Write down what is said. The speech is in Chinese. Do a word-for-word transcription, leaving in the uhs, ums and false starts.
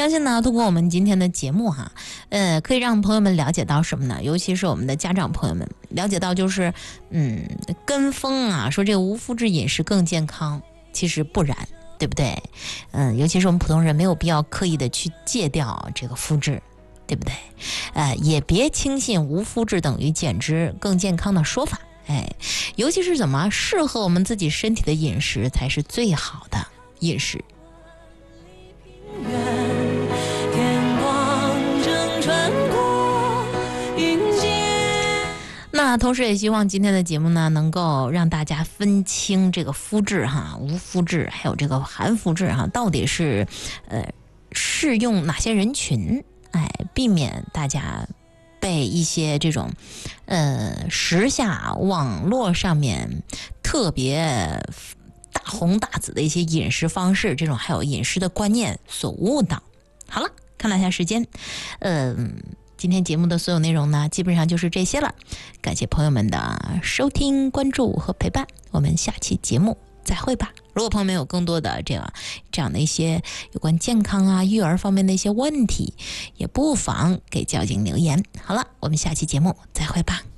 相信呢，通过我们今天的节目哈，呃，可以让朋友们了解到什么呢？尤其是我们的家长朋友们了解到，就是嗯，跟风啊，说这个无麸质饮食更健康，其实不然，对不对？嗯，尤其是我们普通人没有必要刻意的去戒掉这个麸质。对不对？呃，也别轻信无麸质等于减脂更健康的说法，哎，尤其是怎么适合我们自己身体的饮食才是最好的饮食。那同时也希望今天的节目呢，能够让大家分清这个麸质哈、无麸质还有这个含麸质哈，到底是呃适用哪些人群。哎，避免大家被一些这种呃时下网络上面特别大红大紫的一些饮食方式，这种还有饮食的观念所误导。好了，看了一下时间，嗯、呃，今天节目的所有内容呢，基本上就是这些了。感谢朋友们的收听、关注和陪伴，我们下期节目再会吧。如果朋友们有更多的这样这样的一些有关健康啊、育儿方面的一些问题，也不妨给交警留言。好了，我们下期节目再会吧。